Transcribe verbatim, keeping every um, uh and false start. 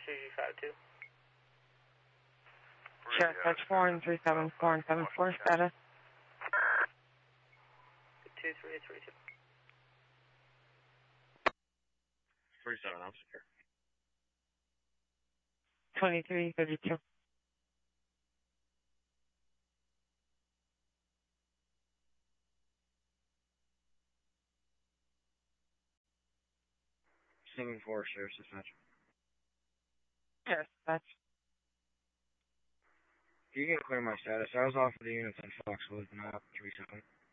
C five two. Sheriff, that's four and three seven four and seven four status. Two three three two. Three seven, I'm secure. Twenty three thirty two. Seven four, Sheriff's Dispatch. Sheriff, that's. You can clear my status. I was off of the units on Foxwood, not three seven.